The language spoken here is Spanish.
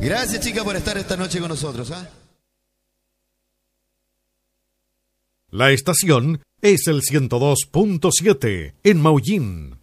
Gracias, chica, por estar esta noche con nosotros, ¿ah? La estación es el 102.7 en Maullín.